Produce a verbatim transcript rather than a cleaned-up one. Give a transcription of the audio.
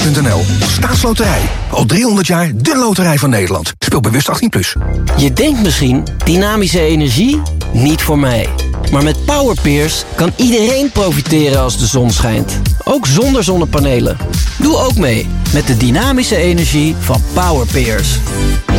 punt n l. Staatsloterij. Al driehonderd jaar de loterij van Nederland. Speel bewust achttien plus. Je denkt misschien, dynamische energie? Niet voor mij. Maar met Powerpeers kan iedereen profiteren als de zon schijnt. Ook zonder zonnepanelen. Doe ook mee met de dynamische energie van Powerpeers.